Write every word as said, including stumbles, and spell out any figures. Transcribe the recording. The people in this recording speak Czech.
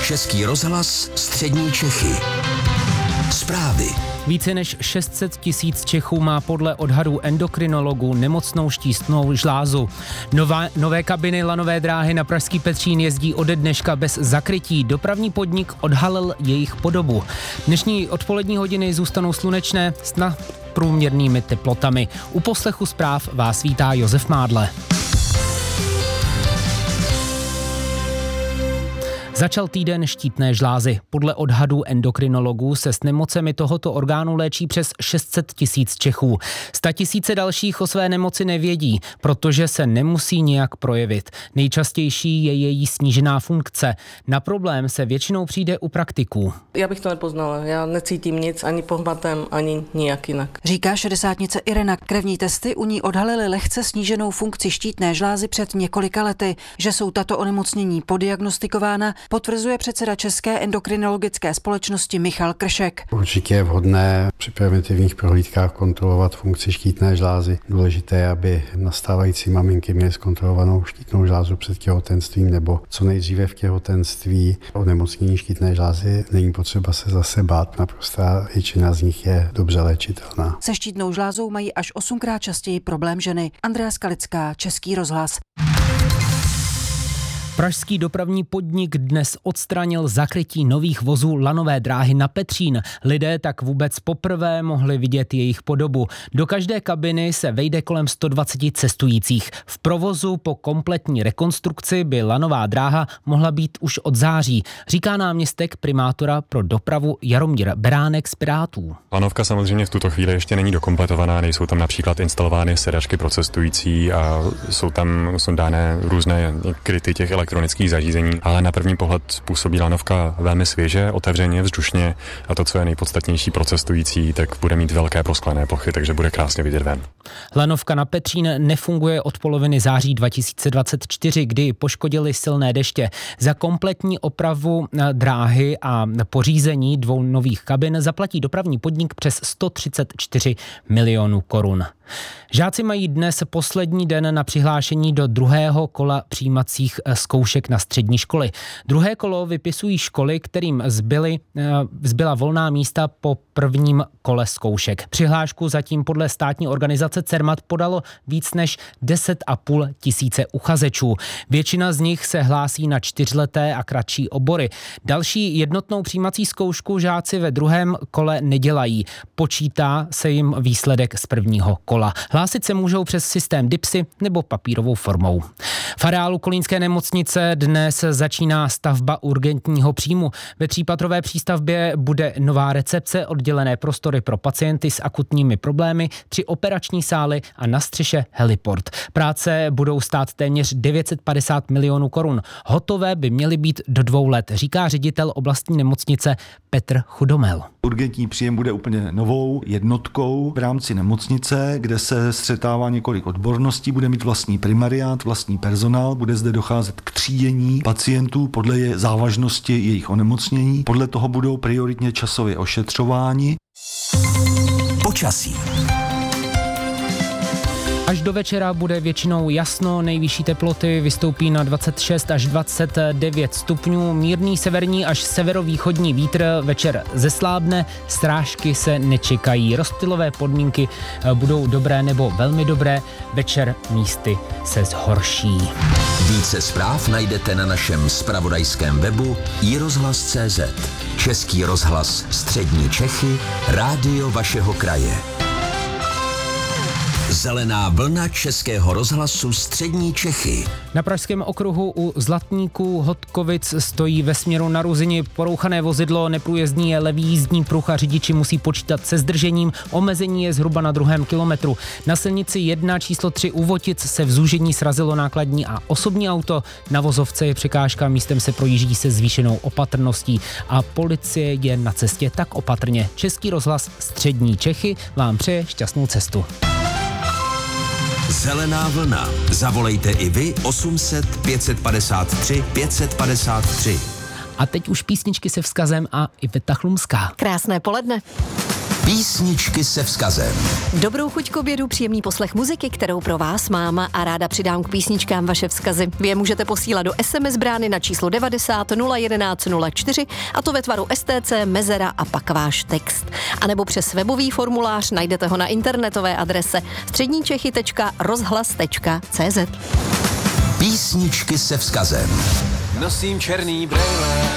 Český rozhlas Střední Čechy. Zprávy. Více než šest set tisíc Čechů má podle odhadů endokrinologů nemocnou štítnou žlázu. Nová, nové kabiny lanové dráhy na pražský Petřín jezdí ode dneška bez zakrytí. Dopravní podnik odhalil jejich podobu. Dnešní odpolední hodiny zůstanou slunečné s nadprůměrnými teplotami. U poslechu zpráv vás vítá Josef Mádle. Začal týden štítné žlázy. Podle odhadů endokrinologů se s nemocemi tohoto orgánu léčí přes šest set tisíc Čechů. Statisíce dalších o své nemoci nevědí, protože se nemusí nějak projevit. Nejčastější je její snížená funkce. Na problém se většinou přijde u praktiků. Já bych to nepoznala. Já necítím nic ani pohmatem, ani nijak jinak. Říká šedesátnice Irena. Krevní testy u ní odhalily lehce sníženou funkci štítné žlázy před několika lety. Že jsou tato onemocnění podiagnostikována, potvrzuje předseda České endokrinologické společnosti Michal Kršek. Určitě je vhodné při preventivních prohlídkách kontrolovat funkci štítné žlázy. Důležité je, aby nastávající maminky měly zkontrolovanou štítnou žlázu před těhotenstvím nebo co nejdříve v těhotenství. Onemocnění štítné žlázy není potřeba se zase bát, naprostá většina z nich je dobře léčitelná. Se štítnou žlázou mají až osmkrát častěji problém ženy. Andrea Skalická, Český rozhlas. Pražský dopravní podnik dnes odstranil zakrytí nových vozů lanové dráhy na Petřín. Lidé tak vůbec poprvé mohli vidět jejich podobu. Do každé kabiny se vejde kolem sto dvacet cestujících. V provozu po kompletní rekonstrukci by lanová dráha mohla být už od září, říká náměstek primátora pro dopravu Jaromír Beránek z Pirátů. Lanovka samozřejmě v tuto chvíli ještě není dokompletovaná, nejsou tam například instalovány sedačky pro cestující a jsou tam jsou dány různé kryty těch elektronických zařízení, ale na první pohled působí lanovka velmi svěže, otevřeně, vzdušně a to, co je nejpodstatnější pro cestující, tak bude mít velké prosklené plochy, takže bude krásně vidět ven. Lanovka na Petřín nefunguje od poloviny září dva tisíce dvacet čtyři, kdy poškodily silné deště. Za kompletní opravu dráhy a pořízení dvou nových kabin zaplatí dopravní podnik přes sto třicet čtyři milionů korun. Žáci mají dnes poslední den na přihlášení do druhého kola přijímacích zkoušek na střední školy. Druhé kolo vypisují školy, kterým zbyly, zbyla volná místa po prvním kole zkoušek. Přihlášku zatím podle státní organizace Cermat podalo víc než deset a půl tisíce uchazečů. Většina z nich se hlásí na čtyřleté a kratší obory. Další jednotnou přijímací zkoušku žáci ve druhém kole nedělají. Počítá se jim výsledek z prvního kola. Hlásit se můžou přes systém DIPSy nebo papírovou formou. V areálu kolínské nemocnice dnes začíná stavba urgentního příjmu. Ve třípatrové přístavbě bude nová recepce, oddělené prostory pro pacienty s akutními problémy, tři operační sály a na střeše heliport. Práce budou stát téměř devět set padesát milionů korun. Hotové by měly být do dvou let, říká ředitel oblastní nemocnice Petr Chudomel. Urgentní příjem bude úplně novou jednotkou v rámci nemocnice, kde se střetává několik odborností, bude mít vlastní primariát, vlastní personál, bude zde docházet k třídění pacientů podle je závažnosti jejich onemocnění. Podle toho budou prioritně časově ošetřováni. Počasí. Až do večera bude většinou jasno, nejvyšší teploty vystoupí na dvacet šest až dvacet devět stupňů, mírný severní až severovýchodní vítr večer zeslábne, srážky se nečekají, rozptylové podmínky budou dobré nebo velmi dobré, večer místy se zhorší. Více zpráv najdete na našem zpravodajském webu i rozhlas tečka cé zet. Český rozhlas Střední Čechy, rádio vašeho kraje. Zelená vlna Českého rozhlasu Střední Čechy. Na pražském okruhu u Zlatníků Hodkovic stojí ve směru na Ruzini porouchané vozidlo, neprůjezdný je levý jízdní pruh a řidiči musí počítat se zdržením. Omezení je zhruba na druhém kilometru. Na silnici jedna číslo tři u Votic se v zúžení srazilo nákladní a osobní auto. Na vozovce je překážka, místem se projíždí se zvýšenou opatrností a policie je na cestě tak opatrně. Český rozhlas Střední Čechy vám přeje šťastnou cestu. Zelená vlna. Zavolejte i vy osm set pět set padesát tři pět set padesát tři. A teď už písničky se vzkazem a Iveta Chlumská. Krásné poledne. Písničky se vzkazem. Dobrou chuť k obědu, příjemný poslech muziky, kterou pro vás mám, a ráda přidám k písničkám vaše vzkazy. Vy je můžete posílat do es em es brány na číslo devadesát nula jedenáct nula čtyři, a to ve tvaru es té cé, mezera a pak váš text. A nebo přes webový formulář, najdete ho na internetové adrese středníčechy tečka rozhlas tečka cé zet. Písničky se vzkazem. Nosím černý brejle.